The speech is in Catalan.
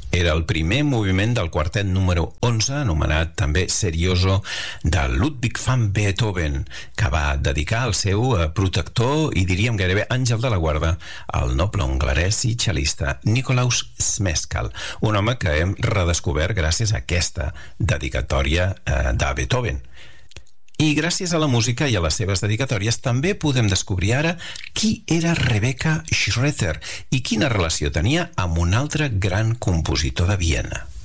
Era el primer moviment del quartet número 11, anomenat també Serioso, de Ludwig van Beethoven, que va dedicar al seu protector i diríem gairebé àngel de la guarda, el noble hongarès i cel·lista Nikolaus Smeskal, un home que hem redescobert gràcies a aquesta dedicatòria de Beethoven. I gràcies a la música i a les seves dedicatòries també podem descobrir ara qui era Rebecca Schroeder i quina relació tenia amb un altre gran compositor de Viena.